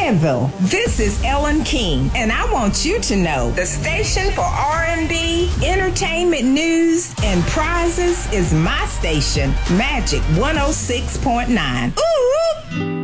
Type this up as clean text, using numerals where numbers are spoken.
Fayetteville. This is Ellen King, and I want you to know the station for R&B, entertainment news, and prizes is my station, Magic 106.9. Ooh!